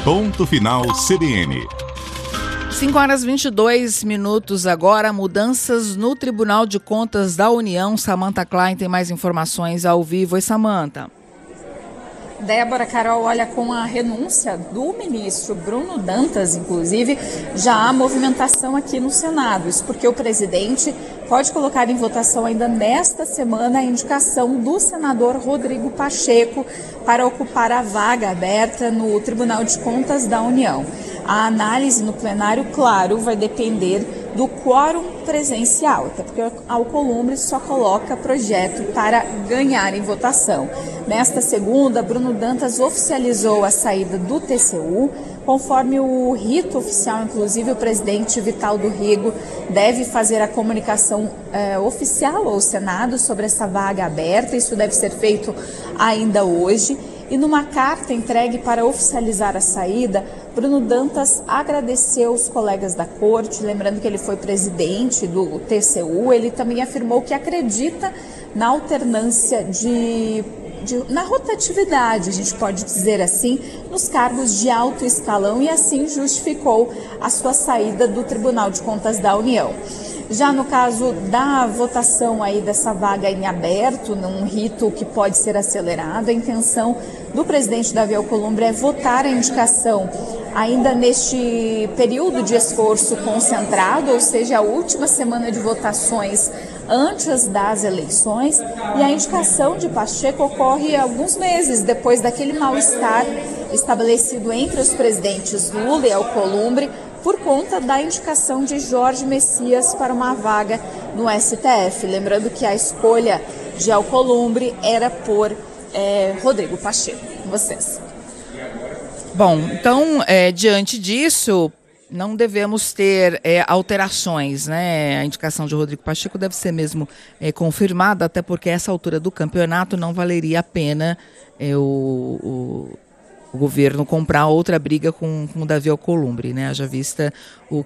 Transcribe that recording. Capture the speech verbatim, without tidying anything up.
Ponto Final C B N. cinco horas e vinte e dois minutos agora, mudanças no Tribunal de Contas da União. Samantha Klein tem mais informações ao vivo. Oi, Samantha. Débora, Carol, olha, com a renúncia do ministro Bruno Dantas, inclusive, já há movimentação aqui no Senado. Isso porque o presidente pode colocar em votação ainda nesta semana a indicação do senador Rodrigo Pacheco para ocupar a vaga aberta no Tribunal de Contas da União. A análise no plenário, claro, vai depender do quórum presencial, até porque a Alcolumbre só coloca projeto para ganhar em votação. Nesta segunda, Bruno Dantas oficializou a saída do T C U. Conforme o rito oficial, inclusive, o presidente Vital do Rego deve fazer a comunicação eh, oficial ao Senado sobre essa vaga aberta. Isso deve ser feito ainda hoje. E numa carta entregue para oficializar a saída, Bruno Dantas agradeceu os colegas da corte, lembrando que ele foi presidente do T C U. Ele também afirmou que acredita na alternância de, de na rotatividade, a gente pode dizer assim, nos cargos de alto escalão, e assim justificou a sua saída do Tribunal de Contas da União. Já no caso da votação aí dessa vaga em aberto, num rito que pode ser acelerado, a intenção do presidente Davi Alcolumbre é votar a indicação ainda neste período de esforço concentrado, ou seja, a última semana de votações antes das eleições, e a indicação de Pacheco ocorre alguns meses depois daquele mal-estar estabelecido entre os presidentes Lula e Alcolumbre por conta da indicação de Jorge Messias para uma vaga no S T F. Lembrando que a escolha de Alcolumbre era por é, Rodrigo Pacheco. Vocês. Bom, então, é, diante disso, não devemos ter é, alterações, né? A indicação de Rodrigo Pacheco deve ser mesmo é, confirmada, até porque a essa altura do campeonato não valeria a pena é, o... o... o governo comprar outra briga com, com o Davi Alcolumbre, né? Haja vista o